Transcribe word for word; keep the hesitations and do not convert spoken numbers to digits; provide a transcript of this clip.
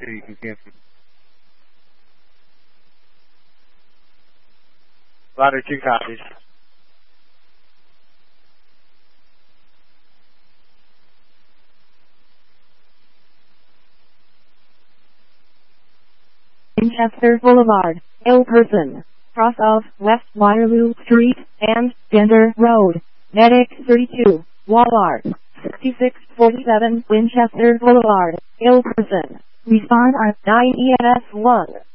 two, you can cancel. Ladder two copies. Winchester Boulevard, Ilperson, cross of West Waterloo Street and Bender Road, Medic thirty-two, Wallard, sixty-six forty-seven Winchester Boulevard, Ilperson. Respond on nine E M S one.